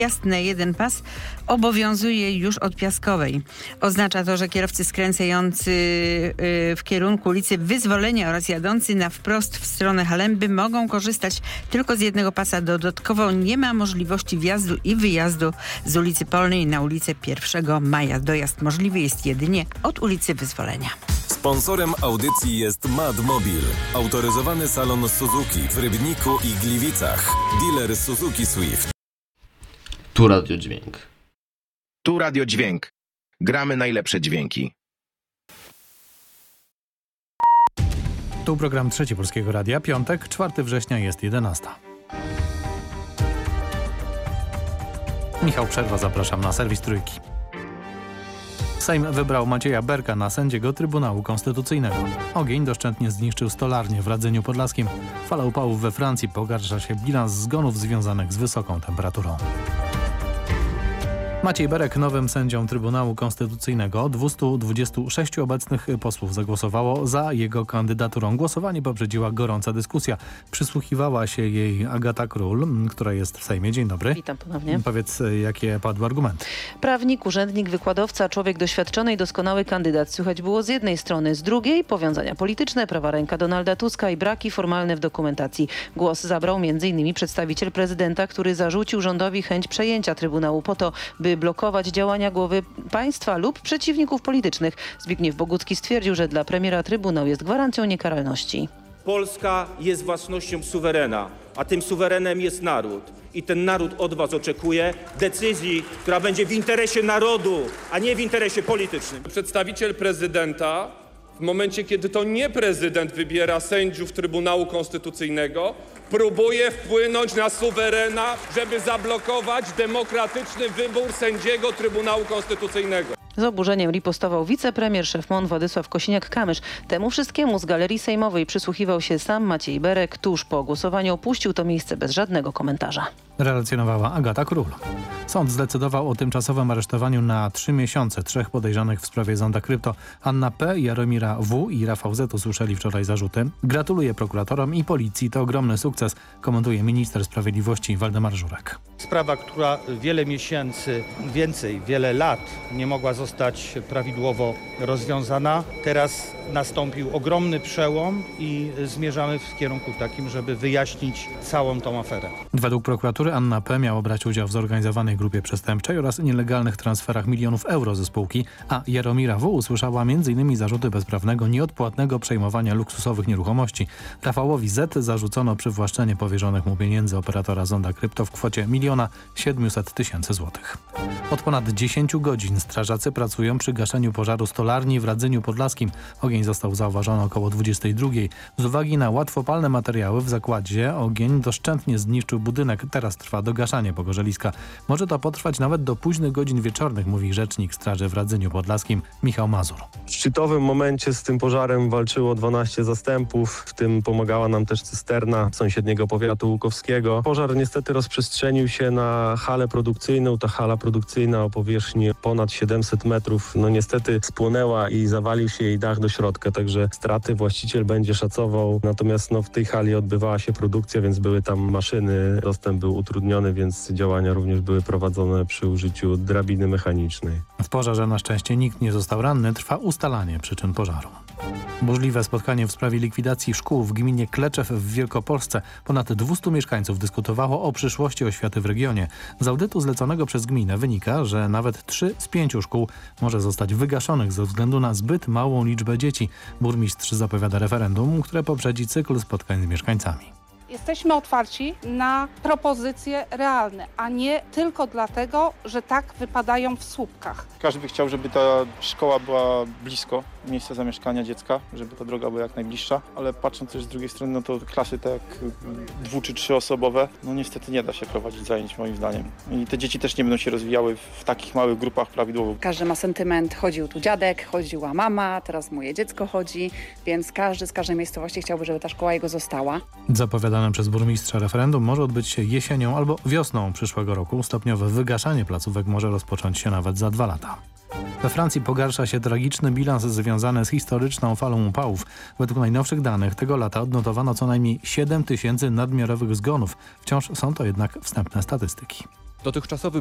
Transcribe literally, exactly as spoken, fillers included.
Wjazd na jeden pas obowiązuje już od Piaskowej. Oznacza to, że kierowcy skręcający w kierunku ulicy Wyzwolenia oraz jadący na wprost w stronę Halemby mogą korzystać tylko z jednego pasa. Dodatkowo nie ma możliwości wjazdu i wyjazdu z ulicy Polnej na ulicę pierwszego maja. Dojazd możliwy jest jedynie od ulicy Wyzwolenia. Sponsorem audycji jest Madmobil, autoryzowany salon Suzuki w Rybniku i Gliwicach. Dealer Suzuki Swift. Tu Radio Dźwięk. Tu Radio Dźwięk. Gramy najlepsze dźwięki. Tu program Trzeci Polskiego Radia. Piątek, czwartego września jest jedenasta. Michał Przerwa, zapraszam na serwis Trójki. Sejm wybrał Macieja Berka na sędziego Trybunału Konstytucyjnego. Ogień doszczętnie zniszczył stolarnię w Radzeniu Podlaskim. Fala upałów we Francji, pogarsza się bilans zgonów związanych z wysoką temperaturą. Maciej Berek nowym sędzią Trybunału Konstytucyjnego. dwieście dwadzieścia sześć obecnych posłów zagłosowało za jego kandydaturą. Głosowanie poprzedziła gorąca dyskusja. Przysłuchiwała się jej Agata Król, która jest w Sejmie. Dzień dobry. Witam ponownie. Powiedz, jakie padły argumenty. Prawnik, urzędnik, wykładowca, człowiek doświadczony i doskonały kandydat. Słychać było z jednej strony, z drugiej powiązania polityczne, prawa ręka Donalda Tuska i braki formalne w dokumentacji. Głos zabrał między innymi przedstawiciel prezydenta, który zarzucił rządowi chęć przejęcia Trybunału po to, by blokować działania głowy państwa lub przeciwników politycznych. Zbigniew Bogucki stwierdził, że dla premiera Trybunał jest gwarancją niekaralności. Polska jest własnością suwerena, a tym suwerenem jest naród. I ten naród od was oczekuje decyzji, która będzie w interesie narodu, a nie w interesie politycznym. Przedstawiciel prezydenta, w momencie kiedy to nie prezydent wybiera sędziów Trybunału Konstytucyjnego, próbuje wpłynąć na suwerena, żeby zablokować demokratyczny wybór sędziego Trybunału Konstytucyjnego. Z oburzeniem ripostował wicepremier, szef M O N Władysław Kosiniak-Kamysz. Temu wszystkiemu z galerii sejmowej przysłuchiwał się sam Maciej Berek. Tuż po głosowaniu opuścił to miejsce bez żadnego komentarza. Relacjonowała Agata Król. Sąd zdecydował o tymczasowym aresztowaniu na trzy miesiące trzech podejrzanych w sprawie zonda krypto. Anna P., Jaromira W. i Rafał Z. usłyszeli wczoraj zarzuty. Gratuluję prokuratorom i policji. To ogromny sukces, komentuje minister sprawiedliwości Waldemar Żurek. Sprawa, która wiele miesięcy, więcej, wiele lat nie mogła zostać prawidłowo rozwiązana. Teraz nastąpił ogromny przełom i zmierzamy w kierunku takim, żeby wyjaśnić całą tą aferę. Według prokuratury Anna P. miała brać udział w zorganizowanej grupie przestępczej oraz nielegalnych transferach milionów euro ze spółki, a Jaromira W. usłyszała między innymi zarzuty bezprawnego, nieodpłatnego przejmowania luksusowych nieruchomości. Rafałowi Z. zarzucono przywłaszczenie powierzonych mu pieniędzy operatora zonda krypto w kwocie miliona siedmiuset tysięcy złotych. Od ponad dziesięciu godzin strażacy pracują przy gaszeniu pożaru stolarni w Radzeniu Podlaskim. Ogień został zauważony około dwudziestej drugiej. Z uwagi na łatwopalne materiały w zakładzie ogień doszczętnie zniszczył budynek. Teraz trwa dogaszanie pogorzeliska. Może to potrwać nawet do późnych godzin wieczornych, mówi rzecznik straży w Radzeniu Podlaskim Michał Mazur. W szczytowym momencie z tym pożarem walczyło dwanaście zastępów, w tym pomagała nam też cysterna sąsiedniego powiatu łukowskiego. Pożar niestety rozprzestrzenił się na halę produkcyjną. Ta hala produkcyjna o powierzchni ponad siedemset metrów, no niestety spłonęła i zawalił się jej dach do środka, także straty właściciel będzie szacował. Natomiast no, w tej hali odbywała się produkcja, więc były tam maszyny, dostęp był utrudniony, więc działania również były prowadzone przy użyciu drabiny mechanicznej. W pożarze na szczęście nikt nie został ranny, trwa ustalanie przyczyn pożaru. Burzliwe spotkanie w sprawie likwidacji szkół w gminie Kleczew w Wielkopolsce. Ponad dwustu mieszkańców dyskutowało o przyszłości oświaty w regionie. Z audytu zleconego przez gminę wynika, że nawet trzy z pięciu szkół może zostać wygaszonych ze względu na zbyt małą liczbę dzieci. Burmistrz zapowiada referendum, które poprzedzi cykl spotkań z mieszkańcami. Jesteśmy otwarci na propozycje realne, a nie tylko dlatego, że tak wypadają w słupkach. Każdy by chciał, żeby ta szkoła była blisko miejsca zamieszkania dziecka, żeby ta droga była jak najbliższa, ale patrząc też z drugiej strony, no to klasy tak dwu- czy trzyosobowe, no niestety nie da się prowadzić zajęć moim zdaniem. I te dzieci też nie będą się rozwijały w takich małych grupach prawidłowo. Każdy ma sentyment, chodził tu dziadek, chodziła mama, teraz moje dziecko chodzi, więc każdy z każdej miejscowości chciałby, żeby ta szkoła jego została. Zapowiadane przez burmistrza referendum może odbyć się jesienią albo wiosną przyszłego roku. Stopniowe wygaszanie placówek może rozpocząć się nawet za dwa lata. We Francji pogarsza się tragiczny bilans związany z historyczną falą upałów. Według najnowszych danych tego lata odnotowano co najmniej siedem tysięcy nadmiarowych zgonów. Wciąż są to jednak wstępne statystyki. Dotychczasowy